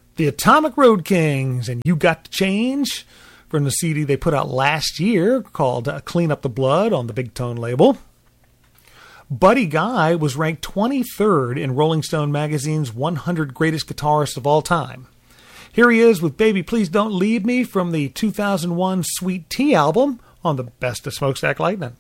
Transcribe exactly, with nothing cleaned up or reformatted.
The Atomic Road Kings and You Got to Change from the C D they put out last year called uh, Clean Up the Blood on the Big Tone label. Buddy Guy was ranked twenty-third in Rolling Stone magazine's one hundred Greatest Guitarists of All Time. Here he is with Baby Please Don't Leave Me from the two thousand one Sweet Tea album on the Best of Smokestack Lightning.